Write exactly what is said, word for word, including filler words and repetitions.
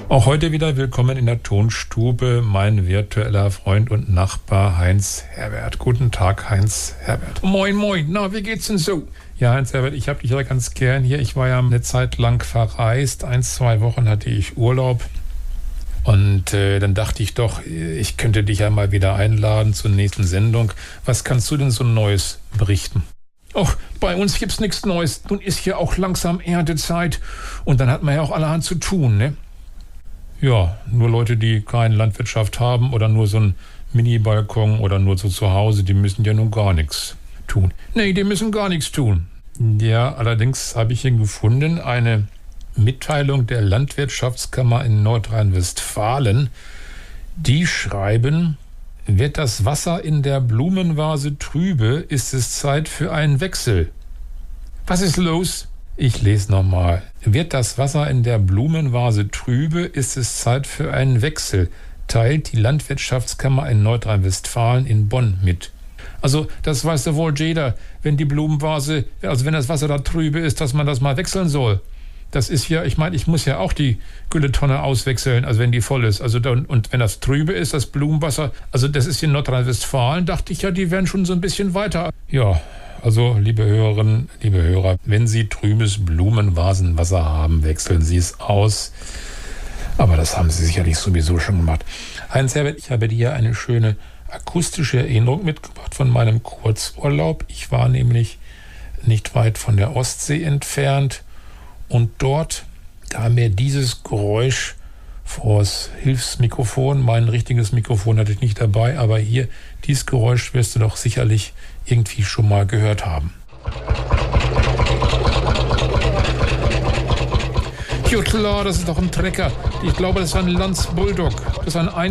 Auch heute wieder willkommen in der Tonstube, mein virtueller Freund und Nachbar Heinz Herbert. Guten Tag, Heinz Herbert. Moin, moin. Na, wie geht's denn so? Ja, Heinz Herbert, ich habe dich ja ganz gern hier. Ich war ja eine Zeit lang verreist. Ein, zwei Wochen hatte ich Urlaub. Und äh, dann dachte ich doch, ich könnte dich ja mal wieder einladen zur nächsten Sendung. Was kannst du denn so Neues berichten? Och, bei uns gibt's nichts Neues. Nun ist hier auch langsam Erntezeit. Und dann hat man ja auch allerhand zu tun, ne? Ja, nur Leute, die keine Landwirtschaft haben oder nur so einen Mini-Balkon oder nur so zu Hause, die müssen ja nun gar nichts tun. Nee, die müssen gar nichts tun. Ja, allerdings habe ich hier gefunden eine Mitteilung der Landwirtschaftskammer in Nordrhein-Westfalen. Die schreiben: Wird das Wasser in der Blumenvase trübe, ist es Zeit für einen Wechsel. Was ist los? Ich lese nochmal. Wird das Wasser in der Blumenvase trübe, ist es Zeit für einen Wechsel, teilt die Landwirtschaftskammer in Nordrhein-Westfalen in Bonn mit. Also, das weiß ja wohl jeder, wenn die Blumenvase, also wenn das Wasser da trübe ist, dass man das mal wechseln soll. Das ist ja, ich meine, ich muss ja auch die Gülletonne auswechseln, also wenn die voll ist. Also dann, und wenn das trübe ist, das Blumenwasser, also das ist in Nordrhein-Westfalen, dachte ich ja, die wären schon so ein bisschen weiter. Ja, also liebe Hörerinnen, liebe Hörer, wenn Sie trübes Blumenvasenwasser haben, wechseln Sie es aus. Aber das haben Sie sicherlich sowieso schon gemacht. Heinz Herbert, ich habe dir eine schöne akustische Erinnerung mitgebracht von meinem Kurzurlaub. Ich war nämlich nicht weit von der Ostsee entfernt. Und dort kam mir dieses Geräusch vors Hilfsmikrofon. Mein richtiges Mikrofon hatte ich nicht dabei, aber hier, dieses Geräusch wirst du doch sicherlich irgendwie schon mal gehört haben. Ja klar, das ist doch ein Trecker. Ich glaube, das ist ein Lanz Bulldog. Das ist ein